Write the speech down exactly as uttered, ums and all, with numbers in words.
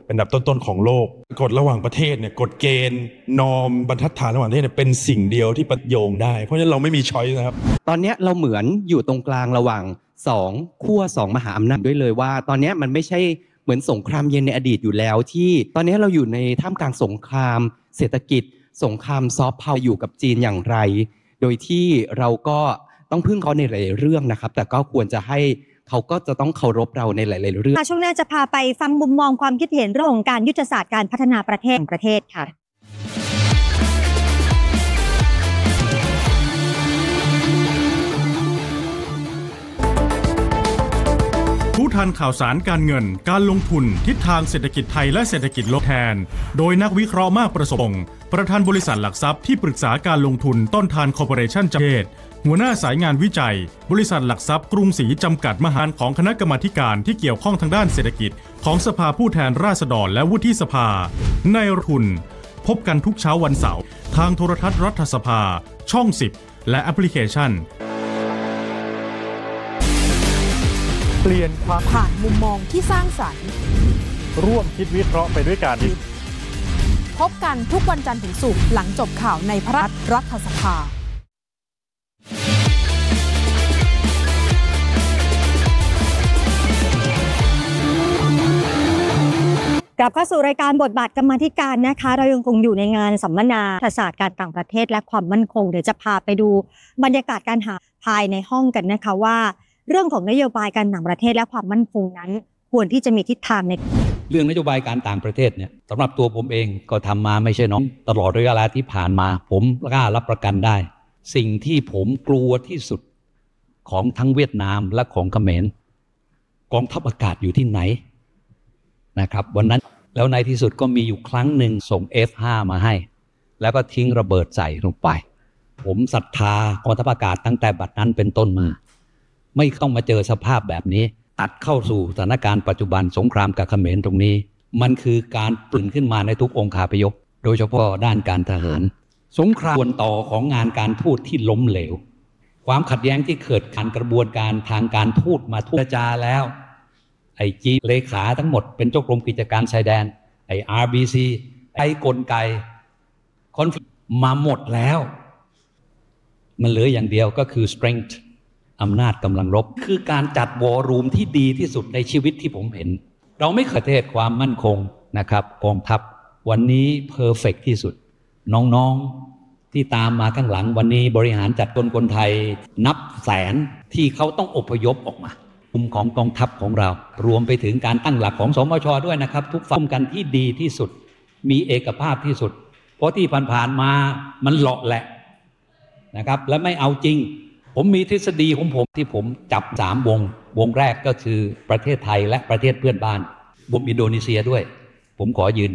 เป็นอันดับต้นๆของโลกกฎระหว่างประเทศเนี่ยกฎเกณฑ์นอร์มบรรทัดฐานระหว่างประเทศเนี่ยเป็นสิ่งเดียวที่ประโยงได้เพราะฉะนั้นเราไม่มีช้อยส์นะครับตอนนี้เราเหมือนอยู่ตรงกลางระหว่างสองขั้วสองมหาอำนาจด้วยเลยว่าตอนนี้มันไม่ใช่เหมือนสงครามเย็นในอดีตอยู่แล้วที่ตอนนี้เราอยู่ในท่ามกลางสงครามเศรษฐกิจสงครามซอฟต์พาวเวอร์อยู่กับจีนอย่างไรโดยที่เราก็ต้องพึ่งเขาในหลายเรื่องนะครับแต่ก็ควรจะให้เขาก็จะต้องเคารพเราในหลายๆเรื่องช่วงหน้าจะพาไปฟังมุมมองความคิดเห็นเรื่องของการยุทธศาสตร์การพัฒนาประเทศประเทศค่ะผู้ทันข่าวสารการเงินการลงทุนทิศทางเศรษฐกิจไทยและเศรษฐกิจโลกแทนโดยนักวิเคราะห์มากประสงค์ประธานบริษัทหลักทรัพย์ที่ปรึกษาการลงทุนต้นทานคอร์ปอเรชั่นจำกัดหัวหน้าสายงานวิจัยบริษัทหลักทรัพย์กรุงศรีจำกัดมหาชนของคณะกรรมาการที่เกี่ยวข้องทางด้านเศรษฐกิจของสภาผู้แทนราษฎรและวุฒิสภาในทุนพบกันทุกเช้าวันเสาร์ทางโทรทัศน์รัฐสภาช่องสิบและแอปพลิเคชันเปลี่ยนความผ่านมุมมองที่สร้างสรรค์ร่วมคิดวิเคราะห์ไปด้วยกันพบกันทุกวันจันทร์ถึงศุกร์หลังจบข่าวในพระรัฐสภากลับเข้าสู่รายการบทบาทกรรมาธิการนะคะเรายังคงอยู่ในงานสัมมนายุทธศาสตร์การต่างประเทศและความมั่นคงเดี๋ยวจะพาไปดูบรรยากาศการหาภายในห้องกันนะคะว่าเรื่องของนโยบายการต่างประเทศและความมั่นคงนั้นควรที่จะมีทิศทางในเรื่องนโยบายการต่างประเทศเนี่ยสำหรับตัวผมเองก็ทำมาไม่ใช่น้อยตลอดระยะเวลาที่ผ่านมาผมกล้ารับประกันได้สิ่งที่ผมกลัวที่สุดของทั้งเวียดนามและของเขมรกองทัพอากาศอยู่ที่ไหนนะครับวันนั้นแล้วในที่สุดก็มีอยู่ครั้งหนึ่งส่ง เอฟ ห้า มาให้แล้วก็ทิ้งระเบิดใส่ลงไปผมศรัทธากองทัพอากาศตั้งแต่บัดนั้นเป็นต้นมาไม่ต้องมาเจอสภาพแบบนี้ตัดเข้าสู่สถานการณ์ปัจจุบันสงครามกับเขมรตรงนี้มันคือการปลุกขึ้นมาในทุกองค์คาพยพโดยเฉพาะด้านการทหารสงครามส่วนต่อของงานการทูตที่ล้มเหลวความขัดแย้งที่เกิดขันกระบวนการทางการทูตมาทูตจาแล้วไอจีเลขาทั้งหมดเป็นเจ้ากรมกิจการชายแดนไอ อาร์ บี ซี ไอกลไกคอนฟลิกต์มาหมดแล้วมันเหลืออย่างเดียวก็คือ strengthอำนาจกำลังรบคือการจัดวอร์รูมที่ดีที่สุดในชีวิตที่ผมเห็นเราไม่เคยเทศความมั่นคงนะครับกองทัพวันนี้เพอร์เฟกต์ที่สุดน้องๆที่ตามมาข้างหลังวันนี้บริหารจัดกลคนไทยนับแสนที่เขาต้องอพยพออกมากลุ่มของกองทัพของเรารวมไปถึงการตั้งหลักของสมช.ด้วยนะครับทุกฝ่ายกันที่ดีที่สุดมีเอกภาพที่สุดเพราะที่ผ่านๆมามันหลอกแหละนะครับและไม่เอาจริงผมมีทฤษฎีของผมที่ผมจับสามวงวงแรกก็คือประเทศไทยและประเทศเพื่อนบ้านรวมอินโดนีเซียด้วยผมขอยืน